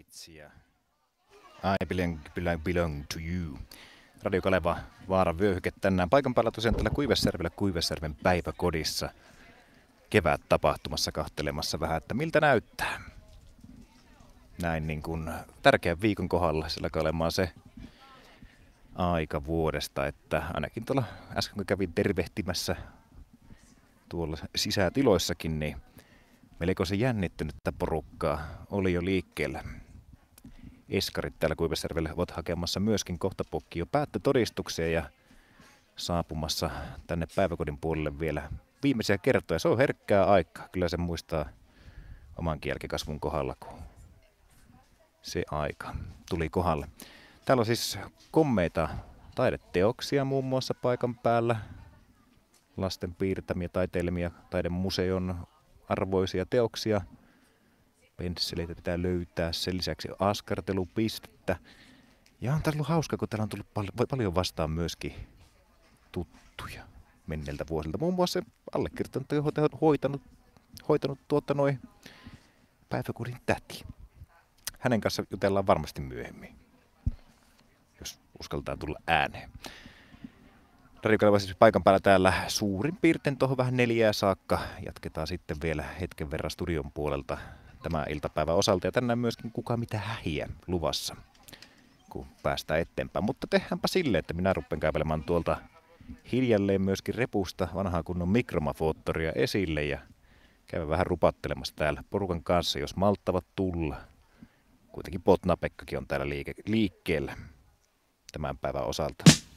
Bitsiä. I belong to you. Radio Kaleva Vaaran vyöhyke tänään. Paikan päällä tosiaan tällä Kuivesjärvellä Kuivesjärven päiväkodissa. Kevät tapahtumassa kahtelemassa vähän, että miltä näyttää. Näin niin kuin tärkeän viikon kohdalla, sillä olemaan se aika vuodesta, että ainakin tuolla äsken kun kävin tervehtimässä tuolla sisätiloissakin, niin melko se jännittynyttä porukkaa oli jo liikkeellä. Eskarit täällä Kuivesjärvellä ovat hakemassa myöskin kohta pokki jo päättötodistuksia ja saapumassa tänne päiväkodin puolelle vielä viimeisiä kertoja. Se on herkkää aikaa. Kyllä se muistaa oman jälkikasvun kohdalla, kun se aika tuli kohdalle. Täällä on siis kommeita taideteoksia muun muassa paikan päällä. Lasten piirtämiä, taiteilmia, taidemuseon arvoisia teoksia. Pensseleitä pitää löytää, sen lisäksi askartelupistettä. Ja on täällä ollut hauska, kun täällä on tullut paljon vastaan myöskin tuttuja menneiltä vuosilta. Muun muassa allekirjoittanut on hoitanut päiväkodin täti. Hänen kanssa jutellaan varmasti myöhemmin, jos uskaltaa tulla ääneen. Radio Kaleva siis paikan päällä täällä suurin piirtein tuohon vähän 4 saakka. Jatketaan sitten vielä hetken verran studion puolelta tämän iltapäivän osalta. Ja tänään myöskin kuka mitä hähiä luvassa, kun päästään eteenpäin. Mutta tehdäänpä silleen, että minä ruppen kävelemään tuolta hiljalleen myöskin repusta vanhaa kunnon mikromafoottoria esille. Ja käydään vähän rupattelemassa täällä porukan kanssa, jos malttavat tulla. Kuitenkin Potna-Pekkakin on täällä liikkeellä tämän päivän osalta.